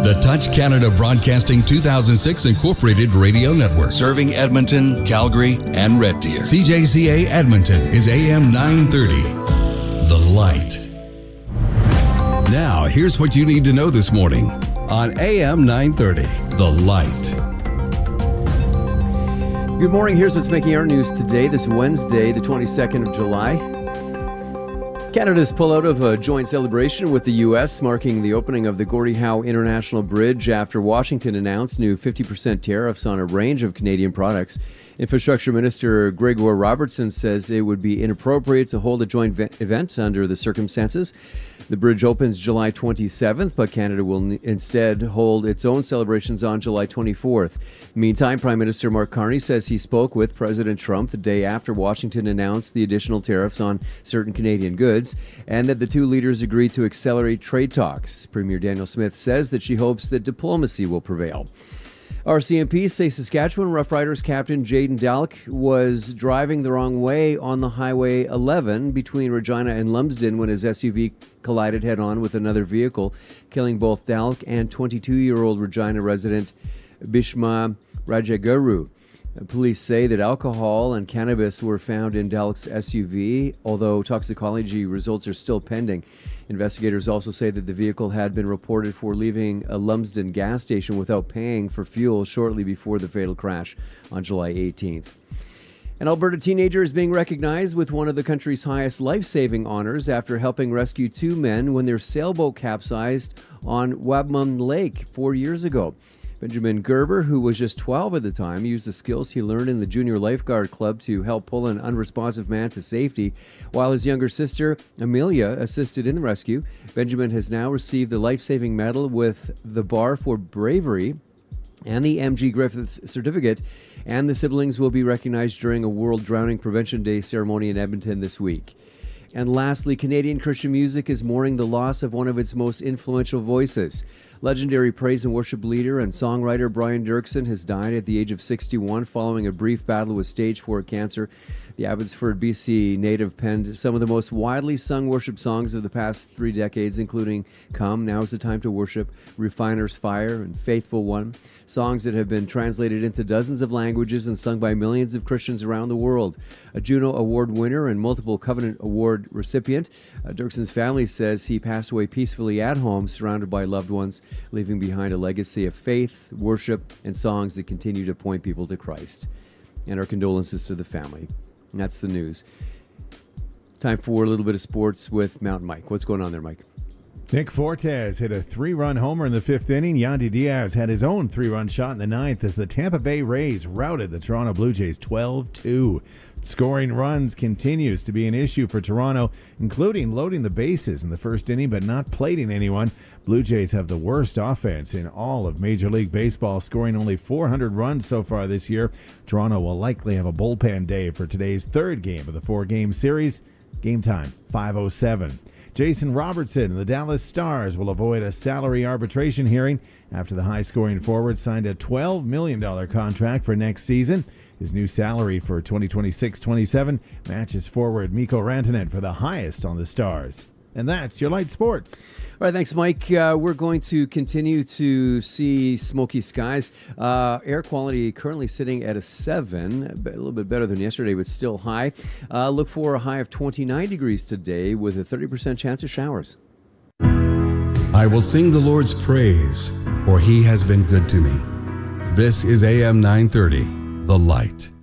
The Touch Canada Broadcasting 2006 Incorporated Radio Network. Serving Edmonton, Calgary, and Red Deer. CJCA Edmonton is AM 930. The Light. Now, here's what you need to know this morning on AM 930. The Light. Good morning. Here's what's making our news today, this Wednesday, the 22nd of July. Canada's pullout of a joint celebration with the U.S. marking the opening of the Gordie Howe International Bridge after Washington announced new 50% tariffs on a range of Canadian products. Infrastructure Minister Gregor Robertson says it would be inappropriate to hold a joint event under the circumstances. The bridge opens July 27th, but Canada will instead hold its own celebrations on July 24th. Meantime, Prime Minister Mark Carney says he spoke with President Trump the day after Washington announced the additional tariffs on certain Canadian goods, and that the two leaders agreed to accelerate trade talks. Premier Danielle Smith says that she hopes that diplomacy will prevail. RCMP say Saskatchewan Rough Riders captain Jaden Dalk was driving the wrong way on the Highway 11 between Regina and Lumsden when his SUV collided head-on with another vehicle, killing both Dalk and 22-year-old Regina resident Bhishma Rajaguru. Police say that alcohol and cannabis were found in Dalk's SUV, although toxicology results are still pending. Investigators also say that the vehicle had been reported for leaving a Lumsden gas station without paying for fuel shortly before the fatal crash on July 18th. An Alberta teenager is being recognized with one of the country's highest life-saving honors after helping rescue two men when their sailboat capsized on Wabmun Lake 4 years ago. Benjamin Gerber, who was just 12 at the time, used the skills he learned in the Junior Lifeguard Club to help pull an unresponsive man to safety, while his younger sister, Amelia, assisted in the rescue. Benjamin has now received the Life-Saving Medal with the Bar for Bravery and the M.G. Griffiths Certificate, and the siblings will be recognized during a World Drowning Prevention Day ceremony in Edmonton this week. And lastly, Canadian Christian music is mourning the loss of one of its most influential voices. Legendary praise and worship leader and songwriter Brian Dirksen has died at the age of 61 following a brief battle with stage 4 cancer. The Abbotsford, BC native penned some of the most widely sung worship songs of the past 3 decades, including Come, Now's the Time to Worship, Refiner's Fire, and Faithful One. Songs that have been translated into dozens of languages and sung by millions of Christians around the world. A Juno Award winner and multiple Covenant Award recipient, Dirksen's family says he passed away peacefully at home, surrounded by loved ones, leaving behind a legacy of faith, worship, and songs that continue to point people to Christ. And our condolences to the family. And that's the news. Time for a little bit of sports with Mountain Mike. What's going on there, Mike? Nick Fortes hit a 3-run homer in the 5th inning. Yandy Diaz had his own 3-run shot in the 9th as the Tampa Bay Rays routed the Toronto Blue Jays 12-2. Scoring runs continues to be an issue for Toronto, including loading the bases in the first inning but not plating anyone. Blue Jays have the worst offense in all of Major League Baseball, scoring only 400 runs so far this year. Toronto will likely have a bullpen day for today's third game of the 4-game series. Game time, 5:07. Jason Robertson and the Dallas Stars will avoid a salary arbitration hearing after the high-scoring forward signed a $12 million contract for next season. His new salary for 2026-27 matches forward Mikko Rantanen for the highest on the Stars. And that's your Light Sports. All right, thanks, Mike. We're going to continue to see smoky skies. Air quality currently sitting at a 7, a little bit better than yesterday, but still high. Look for a high of 29 degrees today with a 30% chance of showers. I will sing the Lord's praise, for he has been good to me. This is AM 930, The Light.